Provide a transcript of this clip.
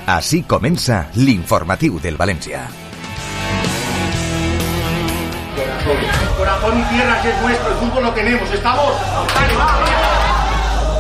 Així comença l'informatiu del València. Corazón y tierra que es nuestro, el fútbol lo tenemos, ¿estamos? ¡Dale, va!